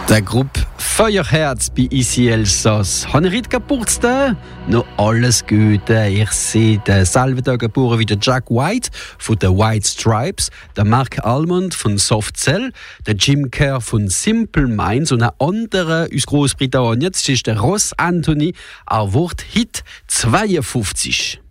Der Gruppe Feuerherz bei Ici Elsass. Habe ich heute Geburtstag? Noch alles Gute. Ich sehe den selben Tag geboren wie der Jack White von den White Stripes, der Mark Almond von Soft Cell, der Jim Kerr von Simple Minds und ein anderer aus Großbritannien. Das ist der Ross Anthony. Er wird heute 52.